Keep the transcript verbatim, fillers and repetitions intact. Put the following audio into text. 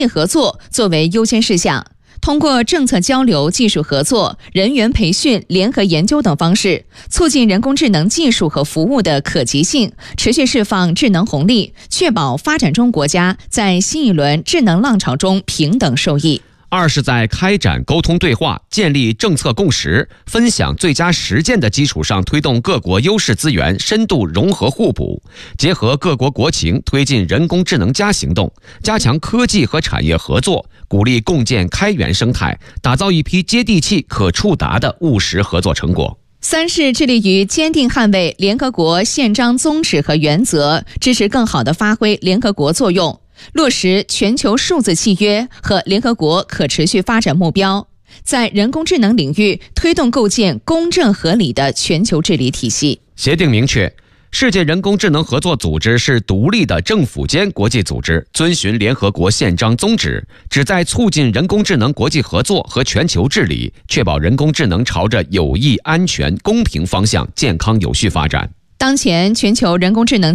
合作作为优先事项。通过政策交流、技术合作、人员培训、联合研究等方式，促进人工智能技术和服务的可及性，持续释放智能红利，确保发展中国家在新一轮智能浪潮中平等受益。 二是在开展沟通对话、建立政策共识、分享最佳实践的基础上，推动各国优势资源深度融合互补，结合各国国情，推进人工智能加行动，加强科技和产业合作，鼓励共建开源生态，打造一批接地气、可触达的务实合作成果。 三是致力于坚定捍卫联合国宪章宗旨和原则，支持更好地发挥联合国作用，落实全球数字契约和联合国可持续发展目标，在人工智能领域推动构建公正合理的全球治理体系。 协定明确，世界人工智能合作组织是独立的政府间国际组织，遵循联合国宪章宗旨，旨在促进人工智能国际合作和全球治理，确保人工智能朝着有益、安全、公平方向健康有序发展。 当前全球人工智能